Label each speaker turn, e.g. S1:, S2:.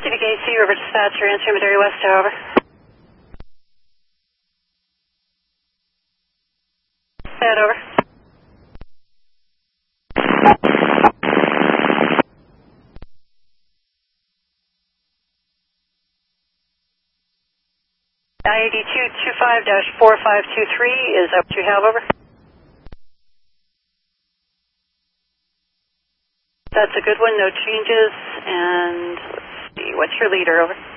S1: CDKC, River Dispatcher, answering Madera West, over. Head over. IAD 225-4523 is up to you have, over. That's a good one, no changes, and let's see, what's your leader, over?